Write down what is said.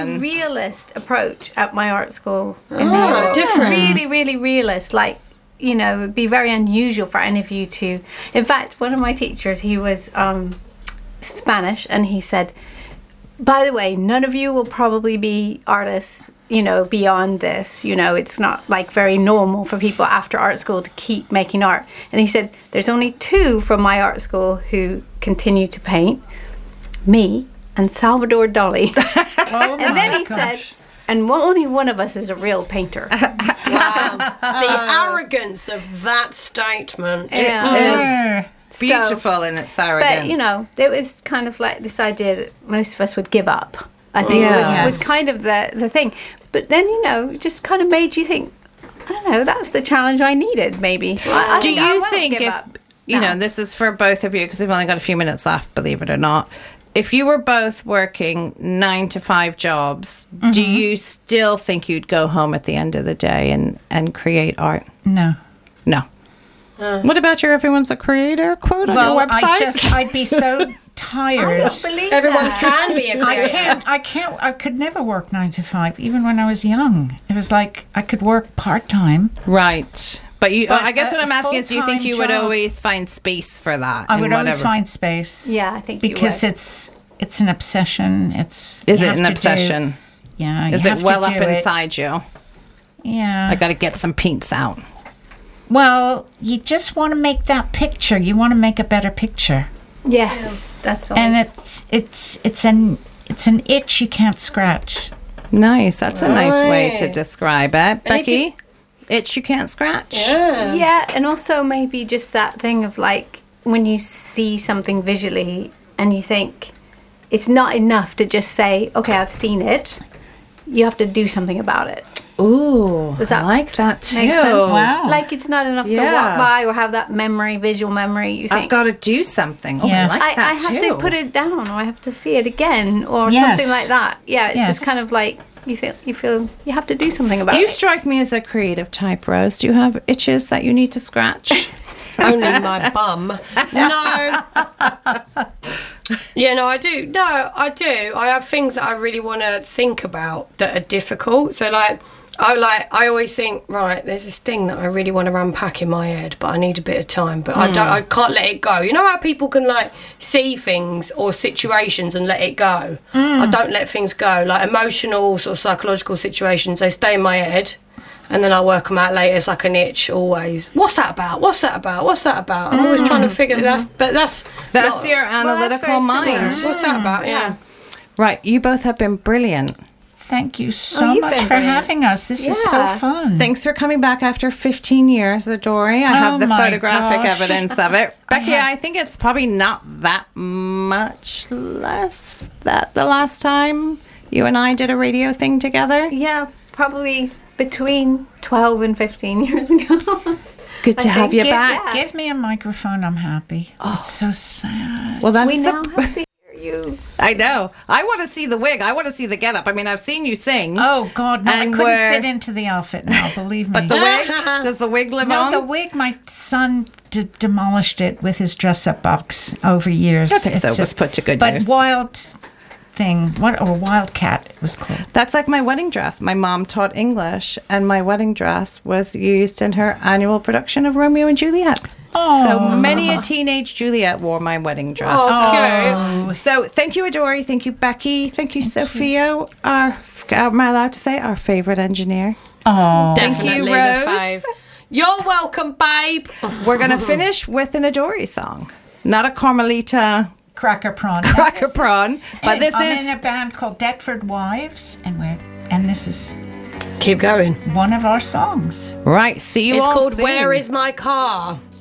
very realist approach at my art school in New Oh, York. different. Really, really realist. Like, you know, it would be very unusual for any of you to... In fact, one of my teachers, he was Spanish, and he said, by the way, none of you will probably be artists, you know, beyond this. You know, it's not like very normal for people after art school to keep making art. And he said, there's only 2 from my art school who continue to paint, me and Salvador Dali. And then he said, and only one of us is a real painter. Wow. The arrogance of that statement. Yeah. Oh. So- Beautiful in its arrogance. But, you know, it was kind of like this idea that most of us would give up. I think Yeah. was kind of the thing. But then, you know, it just kind of made you think, I don't know, that's the challenge I needed, maybe. I Do I you won't think give if, up you now. know, this is for both of you because we've only got a few minutes left, believe it or not. If you were both working 9 to 5 jobs, do you still think you'd go home at the end of the day and create art? No. No. What about your everyone's a creator quote on your website? I'd be so tired. I don't believe Everyone that. can be a creator. I could never work 9 to 5, even when I was young. It was like I could work part-time. Right. But you, But I guess what a I'm asking is, do you think full-time you would job- always find space for that? I in would always whatever? find space. Yeah, I think you because would. it's an obsession. Is you it have an to obsession? do- yeah. Is you it have to well up do it. inside you? Yeah. I got to get some paints out. Well, you just want to make that picture. You want to make a better picture, Yes, that's all. and it's an itch you can't scratch. Nice. That's a nice way to Right. describe it. if you- Becky, itch you can't scratch? Yeah. Yeah, and also maybe just that thing of like when you see something visually and you think it's not enough to just say, okay, I've seen it. You have to do something about it. Ooh, Does I that like that too. Make sense? Wow. Like it's not enough to Yeah. walk by or have that memory, visual memory. You think, I've got to do something. Oh, Yeah. I like I that have too. to put it down, or I have to see it again, or Yes. something like that. Yeah, it's just Yes. kind of like you feel you have to do something about You it. strike me as a creative type, Rose. Do you have itches that you need to scratch? Only my bum. No. Yeah, no, I do. No, I do. I have things that I really want to think about that are difficult. So, I always think, right, there's this thing that I really want to unpack in my head, but I need a bit of time. But I can't let it go. You know how people can see things or situations and let it go? I don't let things go. Like emotional sort of psychological situations, they stay in my head. And then I work them out later. It's like an itch always. What's that about? What's that about? What's that about? I'm always trying to figure that's That's not- your analytical very mind. similar. What's that about? Yeah. Right, you both have been brilliant. Thank you so you've much been for brilliant. having us. This is so Yeah. fun. Thanks for coming back after 15 years, Adori. I have the my photographic gosh. evidence of it. Becky, have- I think it's probably not that much less that the last time you and I did a radio thing together. Yeah, probably between 12 and 15 years ago. Good to have you think, back. yeah. Give me a microphone. I'm happy. It's so sad. Well, that's We the. now have to hear you. I know. I want to see the wig. I want to see the getup. I mean, I've seen you sing. Oh God, no! I And couldn't we're- fit into the outfit now. Believe me. But the wig? Does the wig live No, on? the wig. My son demolished it with his dress-up box over years. I think so. It was put to good but use. wild thing, Wildcat it was called. That's like my wedding dress. My mom taught English, and my wedding dress was used in her annual production of Romeo and Juliet. So many a teenage Juliet wore my wedding dress. Okay. So thank you, Adori. Thank you, Becky. Thank you, Sophia. Am I allowed to say our favorite engineer? Oh, Definitely you, Rose. the fave. You're welcome, babe. We're going to finish with an Adori song, not a Carmelita Cracker Prawn. Cracker Prawn, but this I'm is in a band called Deptford Wives, and this is Keep going. one of our songs. right. See you It's all called soon. Where Is My Car?